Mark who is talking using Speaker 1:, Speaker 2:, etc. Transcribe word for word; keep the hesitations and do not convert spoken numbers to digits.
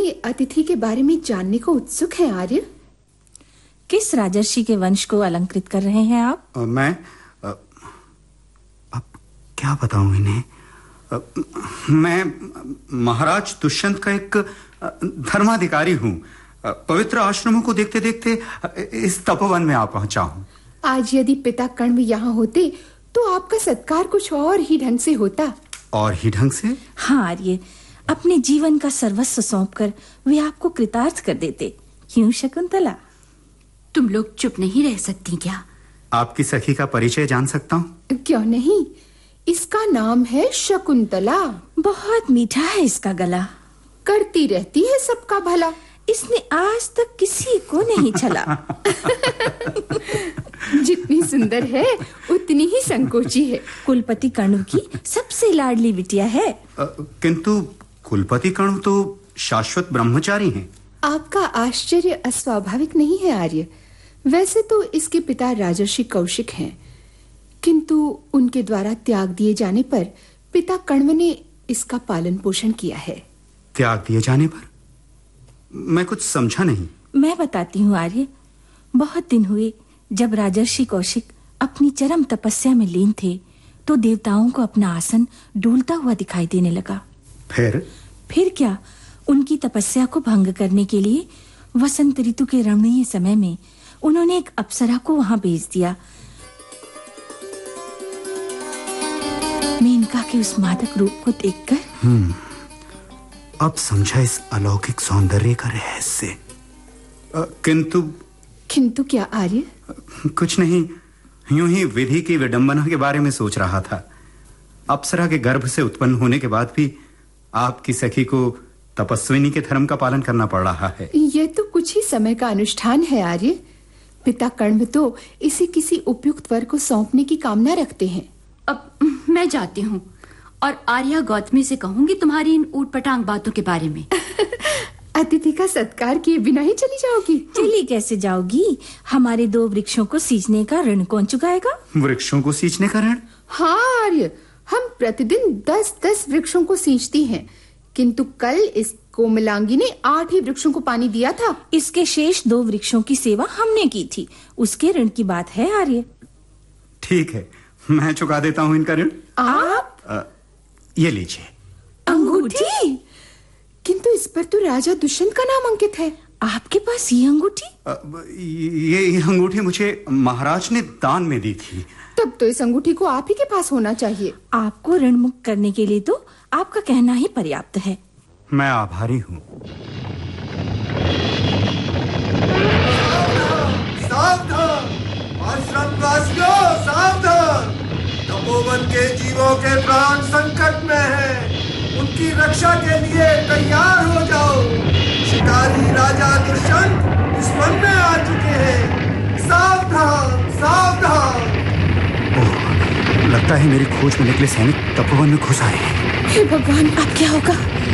Speaker 1: अतिथि के बारे में जानने को उत्सुक हैं आर्य।
Speaker 2: किस राजर्षि के वंश को अलंकृत कर रहे हैं आप?
Speaker 3: आ, मैं आ, अब क्या बताऊं इन्हें। आ, मैं महाराज दुष्यंत का एक धर्माधिकारी हूं। पवित्र आश्रमों को देखते देखते इस तपोवन में आ पहुंचा हूं।
Speaker 1: आज यदि पिता कण्व यहाँ होते तो आपका सत्कार कुछ और ही ढंग से होता।
Speaker 3: और ही ढंग से?
Speaker 2: हाँ आर्य, अपने जीवन का सर्वस्व सौंपकर वे आपको कृतार्थ कर देते। क्यों शकुंतला?
Speaker 4: तुम लोग चुप नहीं रह सकती क्या?
Speaker 3: आपकी सखी का परिचय जान सकता हूँ?
Speaker 1: क्यों नहीं, इसका नाम है शकुंतला।
Speaker 2: बहुत मीठा है इसका गला।
Speaker 1: करती रहती है सबका भला।
Speaker 2: इसने आज तक किसी को नहीं छला।
Speaker 1: जितनी सुंदर है उतनी ही संकोची है।
Speaker 2: कुलपति कण्व की सबसे लाडली बिटिया है।
Speaker 3: आ, किंतु कुलपति कण्व तो शाश्वत ब्रह्मचारी हैं।
Speaker 1: आपका आश्चर्य अस्वाभाविक नहीं है आर्य। वैसे तो इसके पिता राजर्षि कौशिक हैं, किंतु उनके द्वारा त्याग दिए जाने पर पिता कण्व ने इसका पालन पोषण किया है।
Speaker 3: त्याग दिए जाने पर? मैं कुछ समझा नहीं।
Speaker 2: मैं बताती हूँ आर्य। बहुत दिन हुए जब राजर्षि कौशिक अपनी चरम तपस्या में लीन थे तो देवताओं को अपना आसन डोलता हुआ दिखाई देने लगा।
Speaker 3: फिर?
Speaker 2: फिर क्या, उनकी तपस्या को भंग करने के लिए वसंत ऋतु के रमणीय समय में उन्होंने एक अप्सरा को वहां भेज दिया। मेनका के उस मादक रूप को देखकर
Speaker 3: हम्म अब समझा इस अलौकिक सौंदर्य का रहस्य। किंतु
Speaker 1: किंतु क्या आर्य?
Speaker 3: कुछ नहीं, यूं ही विधि की विडंबना के बारे में सोच रहा था। अप्सरा के गर्भ से उत्पन्न होने के बाद भी आपकी सखी को तपस्विनी के धर्म का पालन करना पड़ रहा है।
Speaker 1: ये तो कुछ ही समय का अनुष्ठान है आर्य। पिता कण्व तो इसे किसी उपयुक्त वर को सौंपने की कामना रखते हैं।
Speaker 4: अब मैं जाती हूँ और आर्या गौतमी से कहूंगी तुम्हारी इन ऊटपटांग बातों के बारे में।
Speaker 1: अतिथि का सत्कार किए बिना ही चली जाओगी?
Speaker 2: चली कैसे जाओगी? हमारे दो वृक्षों को सींचने का ऋण कौन चुकाएगा?
Speaker 3: वृक्षों को सींचने का ऋण?
Speaker 1: हाँ आर्य, हम प्रतिदिन दस दस वृक्षों को सींचती हैं, किंतु कल इस कोमलांगी ने आठ ही वृक्षों को पानी दिया था।
Speaker 2: इसके शेष दो वृक्षों की सेवा हमने की थी, उसके ऋण की बात है आर्य।
Speaker 3: ठीक है, मैं चुका देता हूँ इनका ऋण।
Speaker 1: आप?
Speaker 3: आ, ये लीजिए।
Speaker 1: अंगूठी? किंतु इस पर तो राजा दुष्यंत का नाम अंकित है।
Speaker 2: आपके पास ये अंगूठी?
Speaker 3: आ, ये, ये अंगूठी मुझे महाराज ने दान में दी थी।
Speaker 1: तब तो इस अंगूठी को आप ही के पास होना चाहिए।
Speaker 2: आपको ऋण मुक्त करने के लिए तो आपका कहना ही पर्याप्त है।
Speaker 3: मैं आभारी हूँ।
Speaker 5: सावधान आश्रमवासियों, सावधान! तपोवन के जीवों के प्राण संकट में हैं। उनकी रक्षा के लिए तैयार हो जाओ। शिकारी राजा दुष्यंत इस वन में आ चुके हैं। सावधान, सावधान!
Speaker 3: ओह, लगता है मेरी खोज में निकले सैनिक तपोवन में घुस आए हैं।
Speaker 1: हे भगवान, अब क्या होगा?